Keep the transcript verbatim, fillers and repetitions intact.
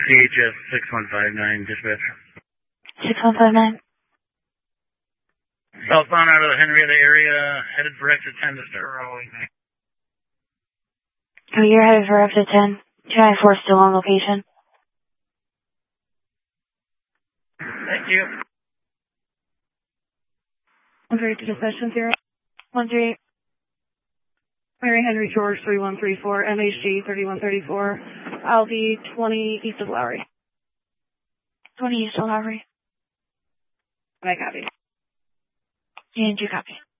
C H S six one five nine, dispatch. six one five nine. Southbound out of the Henrietta area, headed for exit ten to start rolling. Oh, you're headed for exit ten. two nine four still on location. Thank you. one three to dispatch zero. one three. Mary Henry George three one three four, M H G thirty-one thirty-four, L V twenty east of Lowry. twenty east of Lowry. I copy. And you copy.